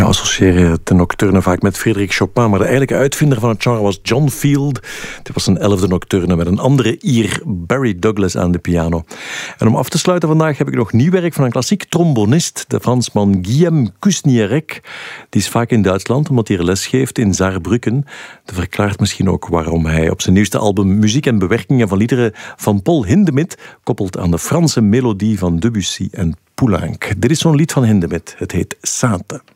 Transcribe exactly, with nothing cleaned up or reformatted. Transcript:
associëren de nocturne vaak met Frédéric Chopin, maar de eigenlijke uitvinder van het genre was John Field. Dit was een elfde nocturne met een andere Ier, Barry Douglas, aan de piano. En om af te sluiten vandaag heb ik nog nieuw werk van een klassiek trombonist, de Fransman Guillaume Kusnierek. Die is vaak in Duitsland, omdat hij les geeft in Saarbrücken. Dat verklaart misschien ook waarom hij op zijn nieuwste album muziek en bewerkingen van liederen van Paul Hindemith koppelt aan de Franse melodie van Debussy en Poulenc. Dit is zo'n lied van Hindemith. Het heet Sainte.